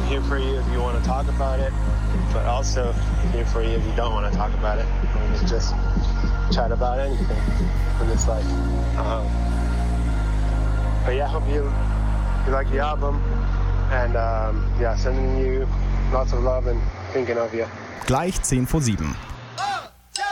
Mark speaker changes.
Speaker 1: here for you if you want to talk about it, but also here for you if you don't want to talk about it. We can just chat about anything in this life. But yeah, I hope you like the album, and sending you lots of love and thinking of you.
Speaker 2: Gleich 6:50.